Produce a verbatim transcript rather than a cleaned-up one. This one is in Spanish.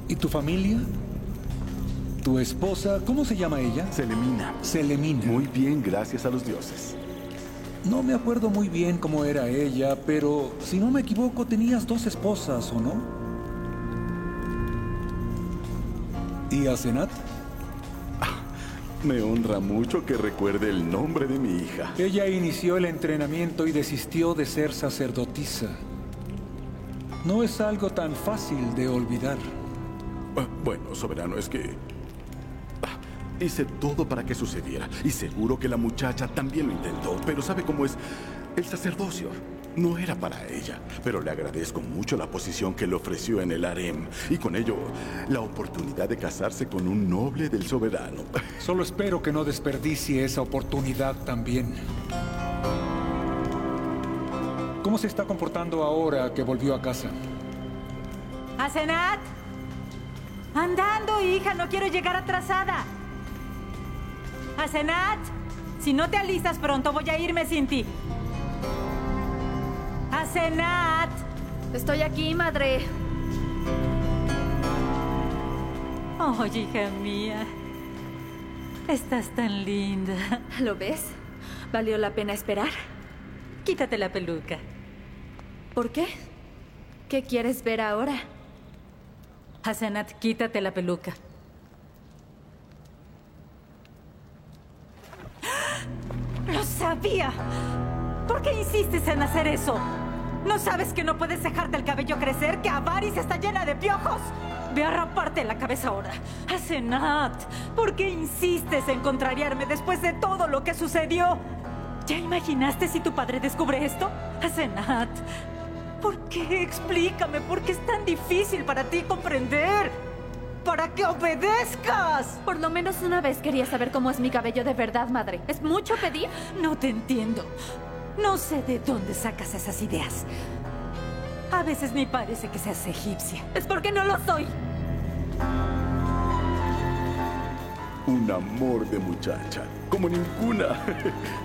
¿Y tu familia? ¿Tu esposa? ¿Cómo se llama ella? Selemina. Selemina. Muy bien, gracias a los dioses. No me acuerdo muy bien cómo era ella, pero si no me equivoco tenías dos esposas, ¿o no? ¿Y Asenat? Me honra mucho que recuerde el nombre de mi hija. Ella inició el entrenamiento y desistió de ser sacerdotisa. No es algo tan fácil de olvidar. Ah, Bueno, soberano, es que... ah, hice todo para que sucediera. Y seguro que la muchacha también lo intentó. Pero ¿sabe cómo es? El sacerdocio no era para ella. Pero le agradezco mucho la posición que le ofreció en el harem. Y con ello, la oportunidad de casarse con un noble del soberano. Solo espero que no desperdicie esa oportunidad también. ¿Cómo se está comportando ahora que volvió a casa? ¡Asenat! Andando, hija, no quiero llegar atrasada. Asenat, si no te alistas pronto, voy a irme sin ti. Asenat. Estoy aquí, madre. Oh, hija mía. Estás tan linda. ¿Lo ves? ¿Valió la pena esperar? Quítate la peluca. ¿Por qué? ¿Qué quieres ver ahora? Asenat, quítate la peluca. ¡Lo sabía! ¿Por qué insistes en hacer eso? ¿No sabes que no puedes dejarte el cabello crecer? ¿Que Avaris está llena de piojos? Ve a raparte la cabeza ahora. Asenat, ¿por qué insistes en contrariarme después de todo lo que sucedió? ¿Ya imaginaste si tu padre descubre esto? Asenat, ¿por qué? Explícame, ¿por qué es tan difícil para ti comprender? ¡Para que obedezcas! Por lo menos una vez quería saber cómo es mi cabello de verdad, madre. ¿Es mucho pedir? No te entiendo. No sé de dónde sacas esas ideas. A veces ni parece que seas egipcia. Es porque no lo soy. Un amor de muchacha, como ninguna.